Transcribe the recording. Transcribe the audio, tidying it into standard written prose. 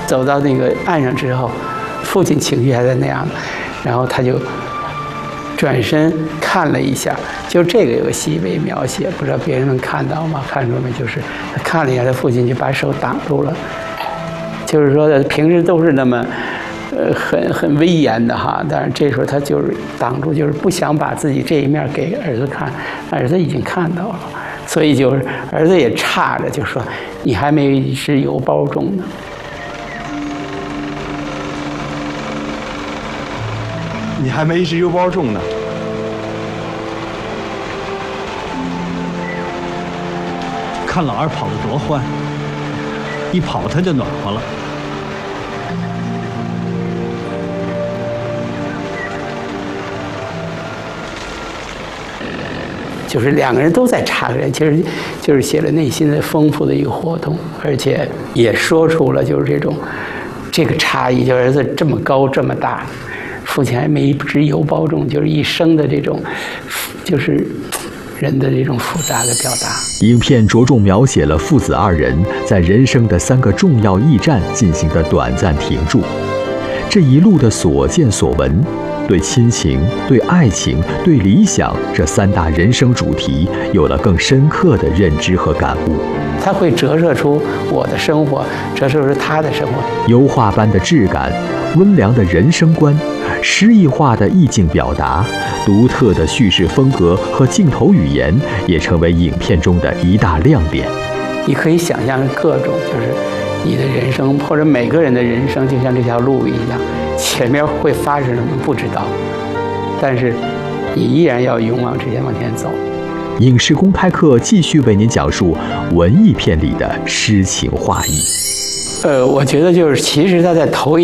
走到那个岸上之后，父亲情绪还在那样，然后他就转身看了一下，就这个有个细微描写，不知道别人能看到吗？看出没？就是他看了一下，他父亲就把手挡住了，就是说他平时都是那么很威严的哈，但是这时候他就是挡住，就是不想把自己这一面给儿子看，儿子已经看到了，所以就是儿子也叉着就说：“你还没是有保重呢。” 你还没是邮包重呢。 看老二跑得多欢，一跑他就暖和了。 就是两个人都在插个人，其实就是写了内心的丰富的一个活动，而且也说出了就是这个差异，就儿子这么高这么大。父亲还没只有保重，就是一生的这种，就是人的这种复杂的表达。 影片着重描写了父子二人在人生的3个重要驿站进行的短暂停驻，这一路的所见所闻，对亲情、对爱情、对理想这3大人生主题有了更深刻的认知和感悟。 它会折射出我的生活，折射出他的生活。 油画般的质感，温良的人生观，诗意化的意境表达，独特的叙事风格和镜头语言也成为影片中的一大亮点。 你可以想象各种，就是你的人生或者每个人的人生，就像这条路一样，前面会发生什么不知道，但是你依然要勇往直前往前走。 影视公开课继续为您讲述文艺片里的诗情画意。 我觉得就是其实他在头一